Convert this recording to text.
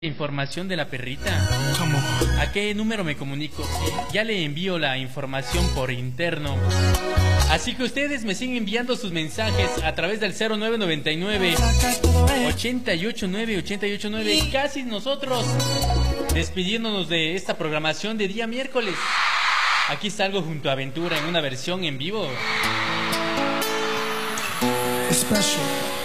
Información de la perrita. ¿A qué número me comunico? Ya le envío la información por interno. Así que ustedes me siguen enviando sus mensajes a través del 0999 889 889. Casi nosotros despidiéndonos de esta programación de día miércoles. Aquí salgo junto a Aventura en una versión en vivo. Special.